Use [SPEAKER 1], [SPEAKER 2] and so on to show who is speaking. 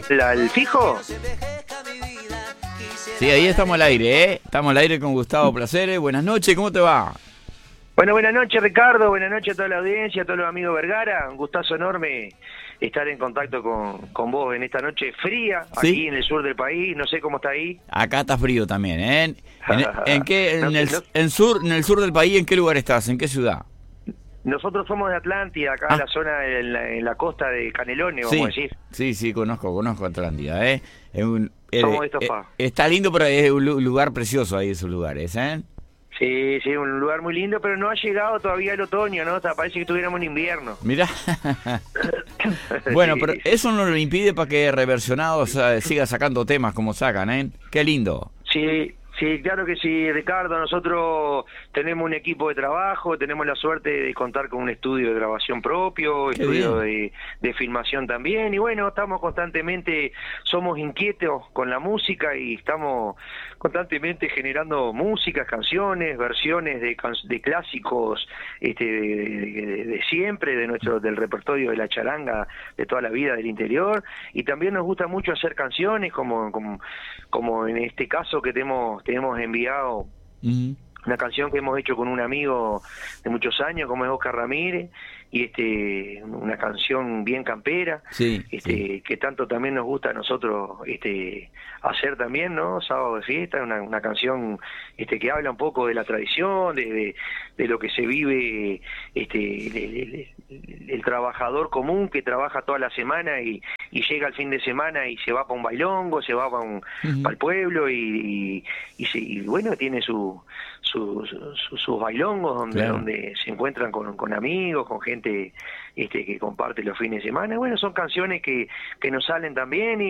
[SPEAKER 1] ¿El fijo?
[SPEAKER 2] Sí, ahí estamos al aire, ¿eh? Estamos al aire con Gustavo Placeres. Buenas noches, ¿cómo te va?
[SPEAKER 1] Bueno, buenas noches, Ricardo. Buenas noches a toda la audiencia, a todos los amigos Vergara. Un gustazo enorme estar en contacto con vos en esta noche fría,
[SPEAKER 2] ¿Sí?
[SPEAKER 1] Aquí en el sur del país. No sé cómo está ahí.
[SPEAKER 2] Acá está frío también, ¿eh? ¿En qué?
[SPEAKER 1] No,
[SPEAKER 2] En el sur del país, ¿en qué lugar estás? ¿En qué ciudad?
[SPEAKER 1] Nosotros somos de Atlántida, acá en la zona, en la costa de Canelones,
[SPEAKER 2] Sí,
[SPEAKER 1] vamos a decir.
[SPEAKER 2] sí, conozco Atlántida, ¿eh?
[SPEAKER 1] Somos de Estofado.
[SPEAKER 2] Está lindo, pero es un lugar precioso ahí, esos lugares, ¿eh?
[SPEAKER 1] Sí, un lugar muy lindo, pero no ha llegado todavía el otoño, ¿no? O sea, parece que estuviéramos en invierno.
[SPEAKER 2] Mirá. Bueno,
[SPEAKER 1] Sí,
[SPEAKER 2] pero
[SPEAKER 1] sí.
[SPEAKER 2] eso no lo impide para que Reversionados siga sacando temas como sacan, ¿eh? Qué lindo.
[SPEAKER 1] Sí, claro que sí, Ricardo. Nosotros tenemos un equipo de trabajo, tenemos la suerte de contar con un estudio de grabación propio,
[SPEAKER 2] Qué
[SPEAKER 1] estudio de filmación también, y bueno, estamos constantemente, somos inquietos con la música y estamos constantemente generando músicas, canciones, versiones de clásicos de siempre, del repertorio de la charanga de toda la vida del interior, y también nos gusta mucho hacer canciones como en este caso que te hemos enviado una canción que hemos hecho con un amigo de muchos años como es Oscar Ramírez, y una canción bien campera,
[SPEAKER 2] Sí.
[SPEAKER 1] que tanto también nos gusta a nosotros hacer también, ¿no? Sábado de fiesta, una canción que habla un poco de la tradición, de lo que se vive el trabajador común que trabaja toda la semana y llega al fin de semana y se va para un bailongo, se va para el pueblo y bueno, tiene sus bailongos donde se encuentran con amigos, con gente que comparte los fines de semana. Bueno, son canciones que nos salen también